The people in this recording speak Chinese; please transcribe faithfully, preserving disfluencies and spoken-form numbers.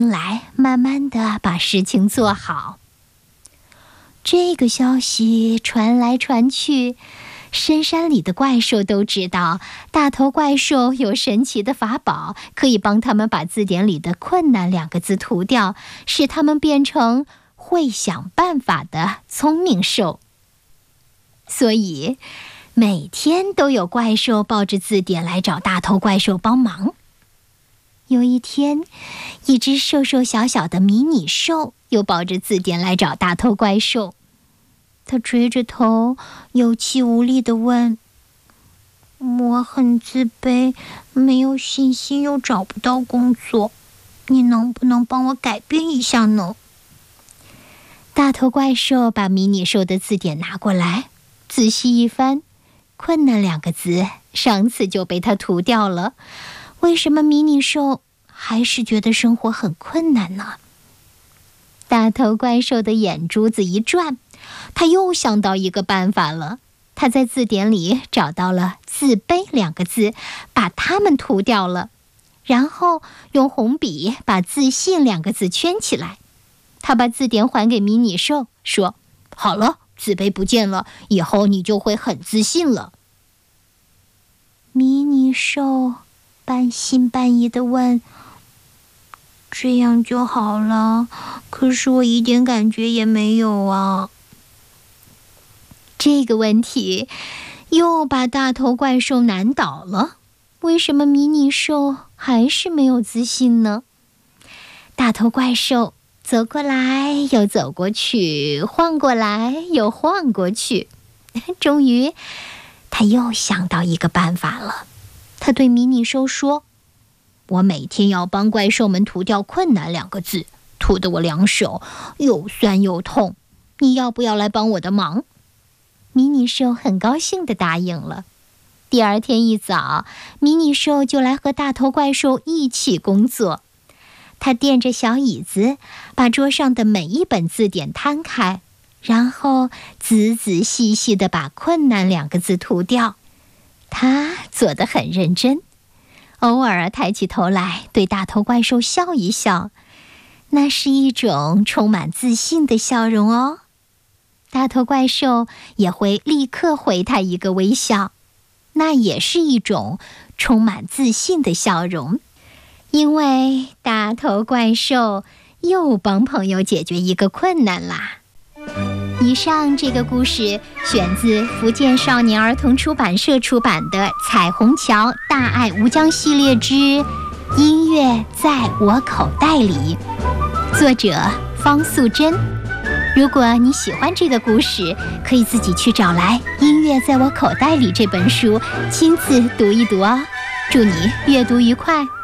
来慢慢的把事情做好。这个消息传来传去，深山里的怪兽都知道大头怪兽有神奇的法宝，可以帮他们把字典里的困难两个字涂掉，使他们变成会想办法的聪明兽。所以每天都有怪兽抱着字典来找大头怪兽帮忙。有一天，一只瘦瘦小小的迷你兽又抱着字典来找大头怪兽。他垂着头，有气无力地问：我很自卑，没有信心，又找不到工作，你能不能帮我改变一下呢？大头怪兽把迷你兽的字典拿过来，仔细一翻，困难两个字上次就被他涂掉了。为什么迷你兽还是觉得生活很困难呢？大头怪兽的眼珠子一转，他又想到一个办法了。他在字典里找到了自卑两个字，把它们涂掉了，然后用红笔把自信两个字圈起来。他把字典还给迷你兽，说：好了，自卑不见了，以后你就会很自信了。迷你兽半信半疑地问：这样就好了，可是我一点感觉也没有啊。这个问题又把大头怪兽难倒了。为什么迷你兽还是没有自信呢？大头怪兽走过来又走过去，晃过来又晃过去，终于他又想到一个办法了。他对迷你兽说：我每天要帮怪兽们涂掉困难两个字，涂得我两手又酸又痛，你要不要来帮我的忙？迷你兽很高兴地答应了。第二天一早，迷你兽就来和大头怪兽一起工作。他垫着小椅子，把桌上的每一本字典摊开，然后仔仔细细地把困难两个字涂掉。他做得很认真，偶尔抬起头来对大头怪兽笑一笑，那是一种充满自信的笑容哦。大头怪兽也会立刻回他一个微笑，那也是一种充满自信的笑容。因为大头怪兽又帮朋友解决一个困难啦。以上这个故事选自福建少年儿童出版社出版的《彩虹桥大爱无疆》系列之音乐在我口袋里，作者方素珍。如果你喜欢这个故事，可以自己去找来《音乐在我口袋里》这本书亲自读一读哦。祝你阅读愉快。